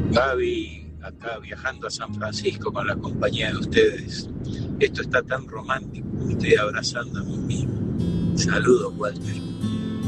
Gaby, acá viajando a San Francisco con la compañía de ustedes. Esto está tan romántico, me estoy abrazando a mí mismo. Saludos, Walter.